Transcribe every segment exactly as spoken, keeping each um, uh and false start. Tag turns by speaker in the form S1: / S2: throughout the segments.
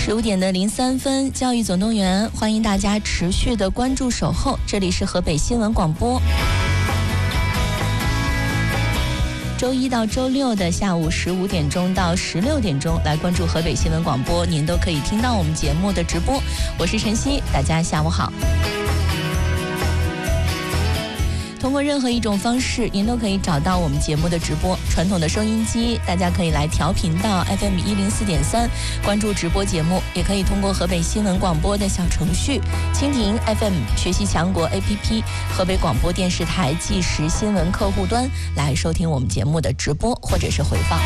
S1: 十五点的零三分，教育总动员，欢迎大家持续的关注守候，这里是河北新闻广播。周一到周六的下午十五点钟到十六点钟，来关注河北新闻广播，您都可以听到我们节目的直播。我是晨曦，大家下午好。通过任何一种方式，您都可以找到我们节目的直播。传统的收音机，大家可以来调频到 F M 一零四点三，关注直播节目；也可以通过河北新闻广播的小程序、蜻蜓 F M、学习强国 A P P、河北广播电视台即时新闻客户端来收听我们节目的直播或者是回放。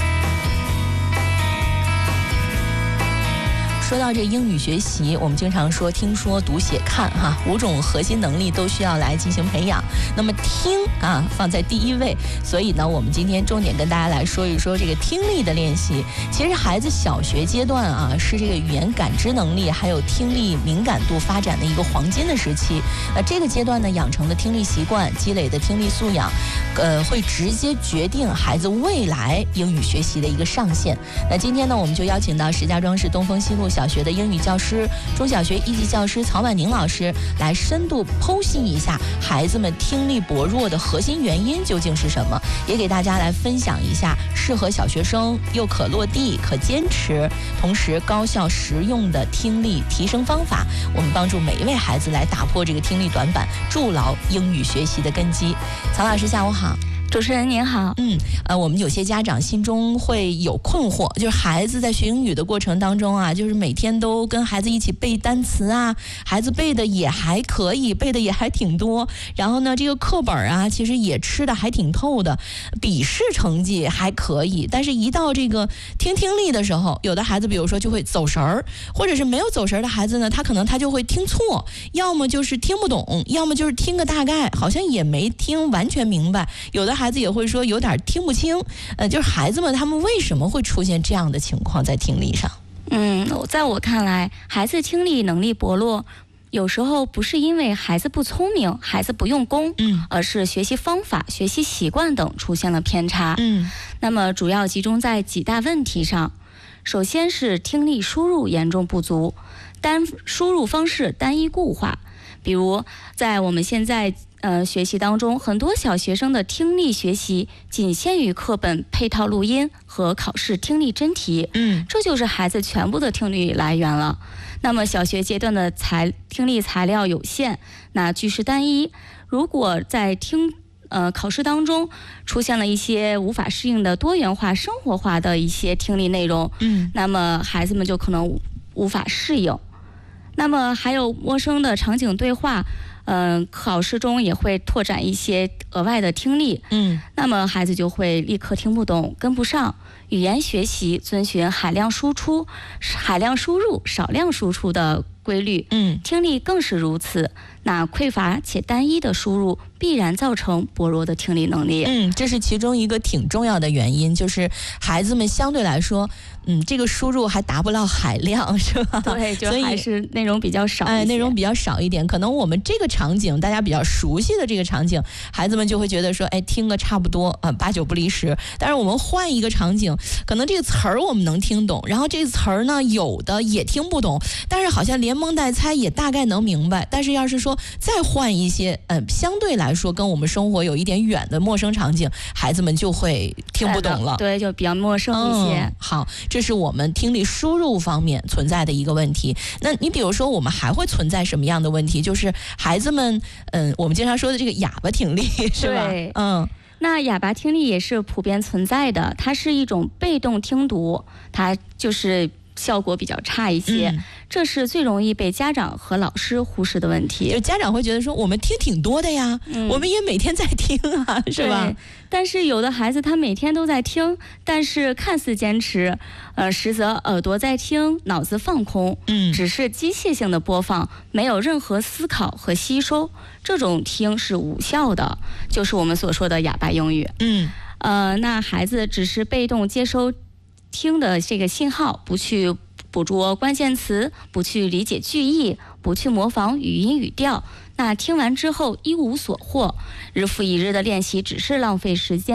S1: 说到这英语学习，我们经常说听说读写看哈，五种核心能力都需要来进行培养。那么听啊放在第一位，所以呢，我们今天重点跟大家来说一说这个听力的练习。其实孩子小学阶段啊，是这个语言感知能力还有听力敏感度发展的一个黄金的时期。那这个阶段呢，养成的听力习惯、积累的听力素养，呃，会直接决定孩子未来英语学习的一个上限。那今天呢，我们就邀请到石家庄市东风西路小学的英语教师、中小学一级教师曹婉宁老师来深度剖析一下孩子们听力薄弱的核心原因究竟是什么，也给大家来分享一下适合小学生又可落地、可坚持，同时高效实用的听力提升方法。我们帮助每一位孩子来打破这个听力短板，筑牢英语学习的根基。曹老师，下午好。
S2: 主持人您好。
S1: 嗯，呃，我们有些家长心中会有困惑，就是孩子在学英语的过程当中啊，就是每天都跟孩子一起背单词啊，孩子背的也还可以，背的也还挺多，然后呢，这个课本啊，其实也吃的还挺透的，笔试成绩还可以，但是一到这个听听力的时候，有的孩子比如说就会走神儿，或者是没有走神儿的孩子呢，他可能他就会听错，要么就是听不懂，要么就是听个大概，好像也没听完全明白，有的孩子也会说有点听不清，呃，就是孩子们他们为什么会出现这样的情况在听力上？
S2: 嗯，在我看来，孩子听力能力薄弱，有时候不是因为孩子不聪明、孩子不用功，嗯，而是学习方法、学习习惯等出现了偏差。嗯，那么主要集中在几大问题上。首先是听力输入严重不足，单输入方式单一固化，比如在我们现在呃，学习当中，很多小学生的听力学习仅限于课本配套录音和考试听力真题，嗯，这就是孩子全部的听力来源了。那么小学阶段的材听力材料有限，那句式单一，如果在听呃考试当中出现了一些无法适应的多元化、生活化的一些听力内容，嗯，那么孩子们就可能无法适应。那么还有陌生的场景对话。嗯、呃，考试中也会拓展一些额外的听力，嗯，那么孩子就会立刻听不懂、跟不上。语言学习遵循海量输出、海量输入、少量输出的规律，嗯，听力更是如此。那匮乏且单一的输入必然造成薄弱的听力能力。
S1: 嗯，这是其中一个挺重要的原因，就是孩子们相对来说，嗯，这个输入还达不到海量，是吧？
S2: 对，就还是内容比较少一些。
S1: 哎，内容比较少一点，可能我们这个场景大家比较熟悉的这个场景，孩子们就会觉得说，哎，听个差不多啊、呃，八九不离十。但是我们换一个场景，可能这个词儿我们能听懂，然后这个词儿呢，有的也听不懂，但是好像连蒙带猜也大概能明白。但是要是说再换一些，嗯、呃，相对来说跟我们生活有一点远的陌生场景，孩子们就会听不懂了。
S2: 对，就比较陌生一些。
S1: 嗯、好，这是我们听力输入方面存在的一个问题。那你比如说，我们还会存在什么样的问题？就是孩子们，嗯，我们经常说的这个哑巴听力，是吧？
S2: 对，
S1: 嗯。
S2: 那哑巴听力也是普遍存在的，它是一种被动听读，它就是效果比较差一些、嗯、这是最容易被家长和老师忽视的问题。
S1: 就家长会觉得说我们听挺多的呀、嗯、我们也每天在听啊，是吧？
S2: 但是有的孩子他每天都在听，但是看似坚持，呃，实则耳朵在听，脑子放空，嗯，只是机械性的播放，没有任何思考和吸收，这种听是无效的，就是我们所说的哑巴英语。嗯，呃，那孩子只是被动接收听的这个信号，不去捕捉关键词，不去理解句意，不去模仿语音语调，那听完之后一无所获，日复一日的练习只是浪费时间，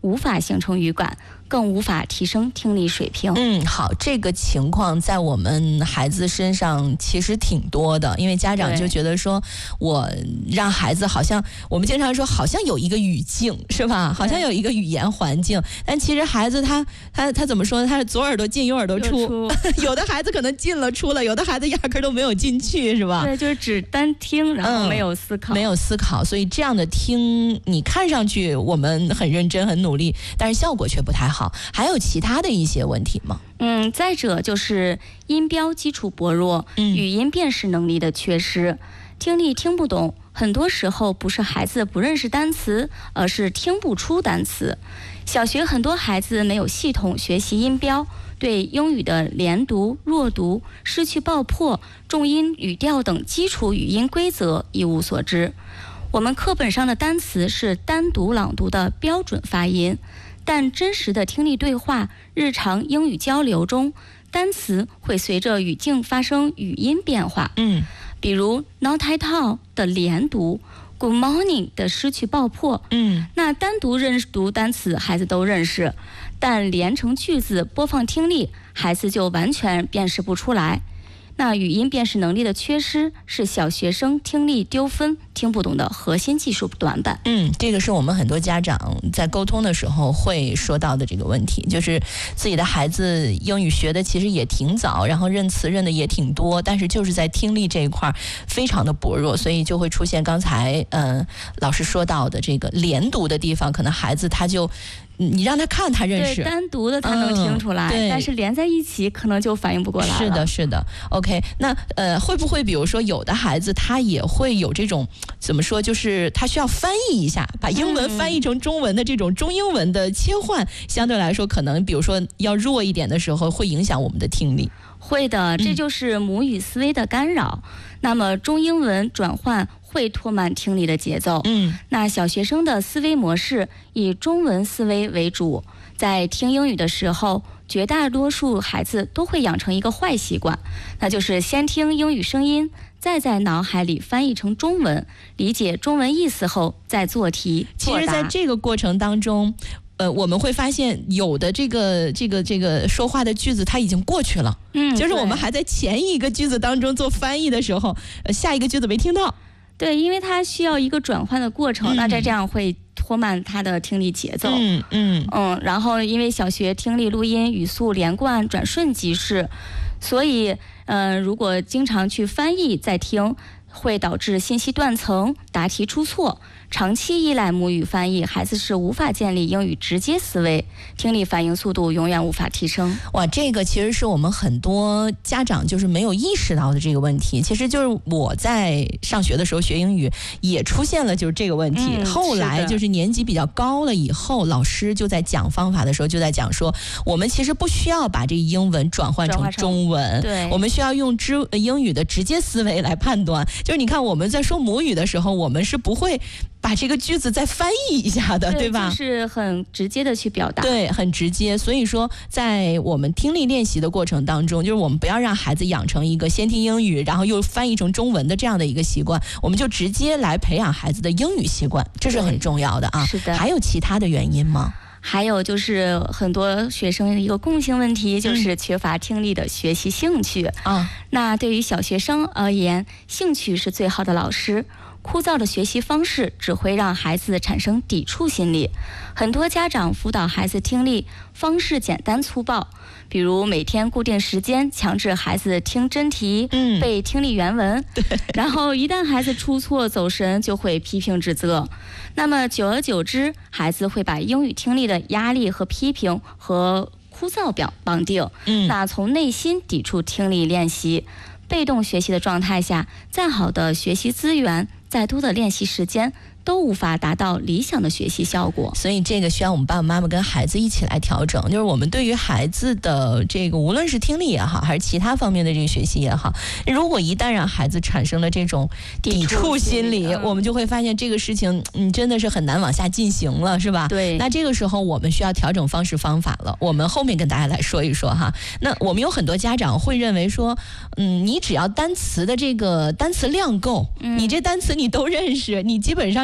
S2: 无法形成语感，更无法提升听力水平。
S1: 嗯，好，这个情况在我们孩子身上其实挺多的，因为家长就觉得说，我让孩子好像，我们经常说好像有一个语境，是吧？好像有一个语言环境，但其实孩子他他他怎么说呢？他是左耳朵进右耳朵出，
S2: 出
S1: 有的孩子可能进了出了，有的孩子压根都没有进去，是吧？
S2: 对，就是只单听，然后没有思考，
S1: 嗯、没有思考，所以这样的听，你看上去我们很认真很努力，但是效果却不太好。还有其他的一些问题吗？
S2: 嗯，再者就是音标基础薄弱，嗯、语音辨识能力的缺失，听力听不懂。很多时候不是孩子不认识单词，而是听不出单词。小学很多孩子没有系统学习音标，对英语的连读、弱读、失去爆破、重音语调等基础语音规则一无所知。我们课本上的单词是单独朗读的标准发音，但真实的听力对话、日常英语交流中，单词会随着语境发生语音变化。
S1: 嗯，
S2: 比如 not at all 的连读， good morning 的失去爆破。
S1: 嗯，
S2: 那单独认读单词孩子都认识，但连成句子播放听力，孩子就完全辨识不出来。那语音辨识能力的缺失是小学生听力丢分、听不懂的核心技术短板。
S1: 嗯，这个是我们很多家长在沟通的时候会说到的这个问题，就是自己的孩子英语学的其实也挺早，然后认词认的也挺多，但是就是在听力这一块非常的薄弱，所以就会出现刚才呃老师说到的这个连读的地方，可能孩子他就你让他看他认识，
S2: 对，单独的他能听出来，嗯、但是连在一起可能就反应不过来了。
S1: 是的，是的。OK， 那呃，会不会比如说有的孩子他也会有这种怎么说，就是他需要翻译一下，把英文翻译成中文的这种中英文的切换，嗯、相对来说可能比如说要弱一点的时候，会影响我们的听力。
S2: 会的，这就是母语思维的干扰。嗯、那么中英文转换会拖慢听力的节奏。
S1: 嗯，
S2: 那小学生的思维模式以中文思维为主，在听英语的时候，绝大多数孩子都会养成一个坏习惯，那就是先听英语声音，再在脑海里翻译成中文，理解中文意思后再做题。
S1: 其实在这个过程当中，呃，我们会发现有的这个这个这个说话的句子它已经过去了，
S2: 嗯，
S1: 就是我们还在前一个句子当中做翻译的时候，呃，下一个句子没听到。
S2: 对，因为它需要一个转换的过程，嗯、那这这样会拖慢他的听力节奏。
S1: 嗯嗯
S2: 嗯，然后因为小学听力录音语速连贯，转瞬即逝，所以呃，如果经常去翻译再听，会导致信息断层、答题出错。长期依赖母语翻译，孩子是无法建立英语直接思维，听力反应速度永远无法提升。
S1: 哇，这个其实是我们很多家长就是没有意识到的这个问题。其实就是我在上学的时候学英语也出现了就是这个问题。嗯、后来就是年级比较高了以后，老师就在讲方法的时候就在讲说，我们其实不需要把这个英文转换成中文，
S2: 对，
S1: 我们需要用之英语的直接思维来判断。就是你看我们在说母语的时候，我们是不会把这个句子再翻译一下的， 对, 对吧？
S2: 就是很直接的去表达，
S1: 对，很直接。所以说，在我们听力练习的过程当中，就是我们不要让孩子养成一个先听英语，然后又翻译成中文的这样的一个习惯，我们就直接来培养孩子的英语习惯，这是很重要的啊。
S2: 是的。
S1: 还有其他的原因吗？
S2: 还有就是很多学生一个共性问题，就是缺乏听力的学习兴趣啊。嗯、那对于小学生而言，兴趣是最好的老师。枯燥的学习方式只会让孩子产生抵触心理。很多家长辅导孩子听力方式简单粗暴，比如每天固定时间强制孩子听真题、嗯、背听力原文，然后一旦孩子出错走神，就会批评指责。那么久而久之，孩子会把英语听力的压力和批评和枯燥表绑定，嗯、那从内心抵触听力练习。被动学习的状态下，再好的学习资源，再多的练习时间，都无法达到理想的学习效果。
S1: 所以这个需要我们爸爸妈妈跟孩子一起来调整，就是我们对于孩子的这个无论是听力也好，还是其他方面的这个学习也好，如果一旦让孩子产生了这种抵触心理，嗯、我们就会发现这个事情嗯真的是很难往下进行了，是吧？
S2: 对。
S1: 那这个时候我们需要调整方式方法了，我们后面跟大家来说一说哈。那我们有很多家长会认为说，嗯，你只要单词的这个单词量够，嗯、你这单词你都认识，你基本上你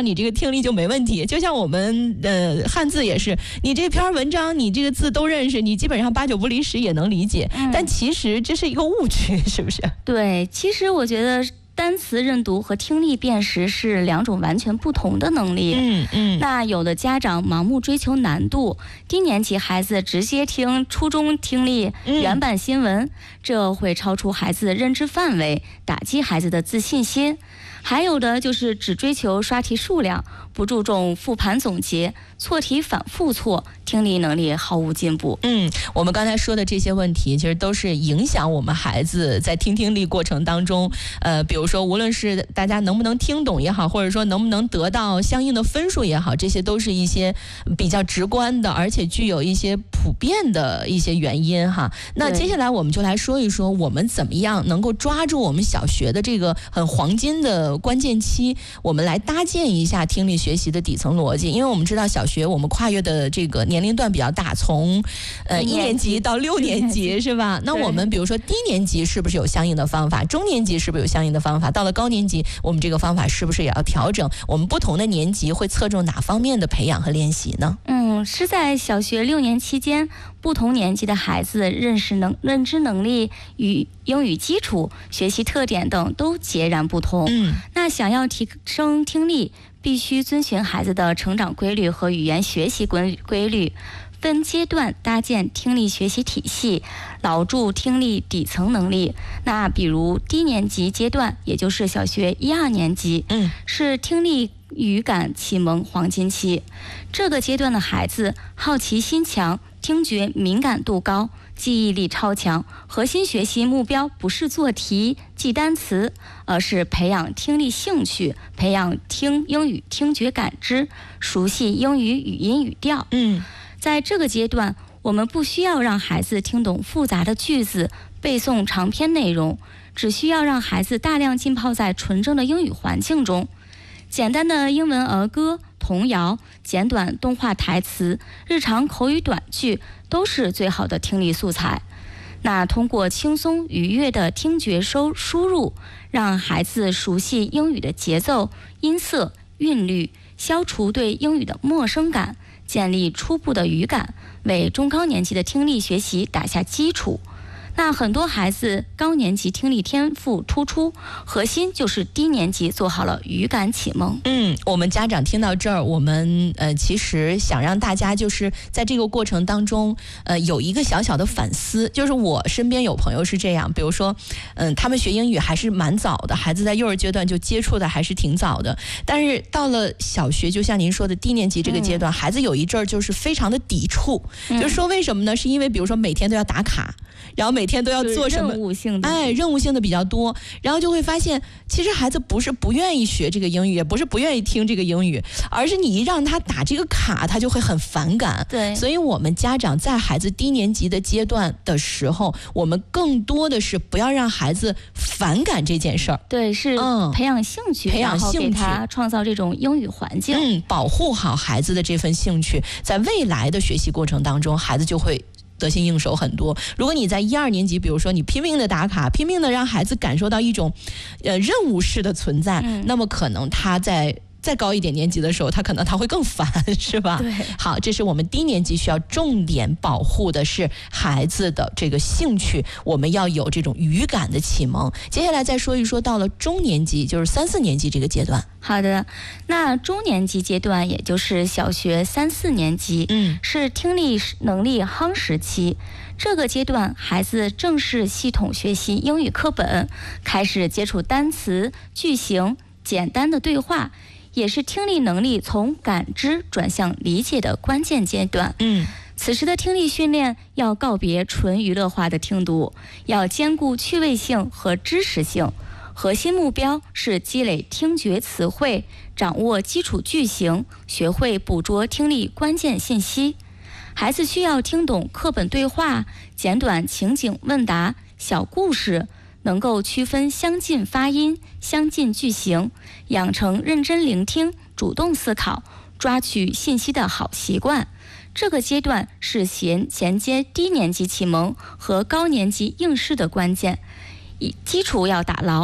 S1: 你这个听力就没问题。就像我们呃汉字也是，你这篇文章你这个字都认识，你基本上八九不离十也能理解。嗯、但其实这是一个误区，是不是？
S2: 对，其实我觉得单词认读和听力辨识是两种完全不同的能力。嗯嗯。那有的家长盲目追求难度，低年级孩子直接听初中听力原版新闻，嗯、这会超出孩子的认知范围，打击孩子的自信心。还有的就是只追求刷题数量，不注重复盘总结，错题反复错，听力能力毫无进步。
S1: 嗯，我们刚才说的这些问题，其实都是影响我们孩子在听听力过程当中，呃，比如说无论是大家能不能听懂也好，或者说能不能得到相应的分数也好，这些都是一些比较直观的，而且具有一些普遍的一些原因哈。那接下来我们就来说一说，我们怎么样能够抓住我们小学的这个很黄金的关键期，我们来搭建一下听力学习的底层逻辑。因为我们知道小学我们跨越的这个年龄段比较大，从呃一年级到六年级是吧？那我们比如说低年级是不是有相应的方法？中年级是不是有相应的方法？到了高年级，我们这个方法是不是也要调整？我们不同的年级会侧重哪方面的培养和练习呢？
S2: 嗯，是在小学六年期间，不同年级的孩子认识能认知能力与英语基础、学习特点等都截然不同。嗯，那想要提升听力，必须遵循孩子的成长规律和语言学习规规律，分阶段搭建听力学习体系，牢筑听力底层能力。那比如低年级阶段，也就是小学一二年级，嗯，是听力语感启蒙黄金期。这个阶段的孩子好奇心强，听觉敏感度高，记忆力超强，核心学习目标不是做题记单词，而是培养听力兴趣，培养听英语听觉感知，熟悉英语语音语调。嗯，在这个阶段，我们不需要让孩子听懂复杂的句子，背诵长篇内容，只需要让孩子大量浸泡在纯正的英语环境中。简单的英文儿歌、童谣、简短动画台词、日常口语短句都是最好的听力素材。那通过轻松愉悦的听觉收输入，让孩子熟悉英语的节奏、音色、韵律，消除对英语的陌生感，建立初步的语感，为中高年级的听力学习打下基础。那很多孩子高年级听力天赋突出，核心就是低年级做好了语感启蒙。
S1: 嗯，我们家长听到这儿，我们呃其实想让大家就是在这个过程当中，呃有一个小小的反思，就是我身边有朋友是这样，比如说，嗯、呃，他们学英语还是蛮早的，孩子在幼儿阶段就接触的还是挺早的，但是到了小学，就像您说的低年级这个阶段，嗯、孩子有一阵儿就是非常的抵触，嗯、就是说为什么呢？是因为比如说每天都要打卡。然后每天都要做什么？
S2: 任务性的，
S1: 哎，任务性的比较多，然后就会发现，其实孩子不是不愿意学这个英语，也不是不愿意听这个英语，而是你一让他打这个卡，他就会很反感。
S2: 对，
S1: 所以我们家长在孩子低年级的阶段的时候，我们更多的是不要让孩子反感这件事儿。
S2: 对，是培养兴趣，
S1: 嗯、培养兴趣，
S2: 给他创造这种英语环境。
S1: 嗯，保护好孩子的这份兴趣，在未来的学习过程当中，孩子就会得心应手很多。如果你在一二年级，比如说你拼命的打卡，拼命的让孩子感受到一种呃任务式的存在，嗯、那么可能他在再高一点年级的时候，他可能他会更烦，是吧？
S2: 对。
S1: 好，这是我们低年级需要重点保护的是孩子的这个兴趣，我们要有这种语感的启蒙。接下来再说一说到了中年级，就是三四年级这个阶段。
S2: 好的，那中年级阶段，也就是小学三四年级，嗯，是听力能力夯实期。这个阶段，孩子正式系统学习英语课本，开始接触单词、句型、简单的对话，也是听力能力从感知转向理解的关键阶段。嗯，此时的听力训练要告别纯娱乐化的听读，要兼顾趣味性和知识性。核心目标是积累听觉词汇，掌握基础句型，学会捕捉听力关键信息。孩子需要听懂课本对话、简短情景问答、小故事，能够区分相近发音、相近句型，养成认真聆听、主动思考、抓取信息的好习惯。这个阶段是衔衔接低年级启蒙和高年级应试的关键，基础要打牢。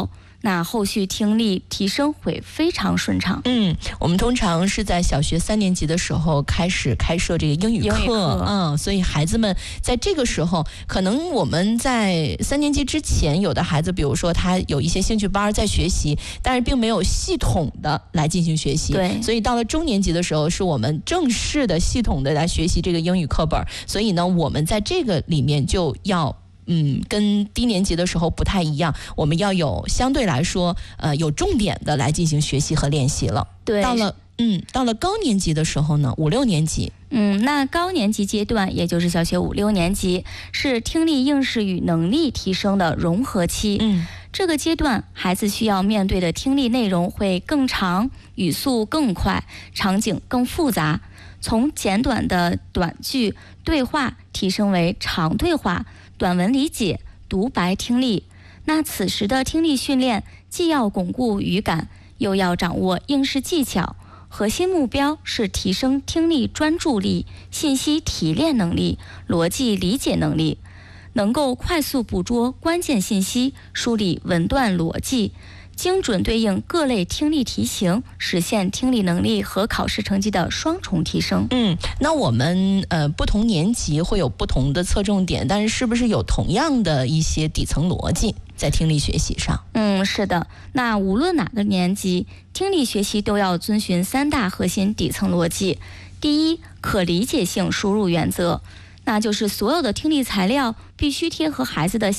S2: 那后续听力提升会非常顺畅。
S1: 嗯，我们通常是在小学三年级的时候开始开设这个英语课，
S2: 英语课
S1: 嗯，所以孩子们在这个时候，可能我们在三年级之前，有的孩子，比如说他有一些兴趣班在学习，但是并没有系统的来进行学习，
S2: 对，
S1: 所以到了中年级的时候，是我们正式的、系统的来学习这个英语课本，所以呢，我们在这个里面就要。嗯，跟低年级的时候不太一样，我们要有相对来说，呃，有重点的来进行学习和练习了。
S2: 对，
S1: 到了嗯，到了高年级的时候呢，五六年级，
S2: 嗯，那高年级阶段，也就是小学五六年级，是听力应试与能力提升的融合期。
S1: 嗯，
S2: 这个阶段，孩子需要面对的听力内容会更长，语速更快，场景更复杂，从简短的短句对话提升为长对话。短文理解、独白听力，那此时的听力训练既要巩固语感，又要掌握应试技巧，核心目标是提升听力专注力、信息提炼能力、逻辑理解能力，能够快速捕捉关键信息，梳理文段逻辑，精准对应各类听力题型，实现听力能力和考试成绩的双重提升。
S1: 嗯，那我们呃不同年级会有不同的侧重点，但是是不是有同样的一些底层逻辑在听力学习上？
S2: 嗯，是的。那无论哪个年级，听力学习都要遵循三大核心底层逻辑。第一，可理解性输入原则，那就是所有的听力材料必须贴合孩子的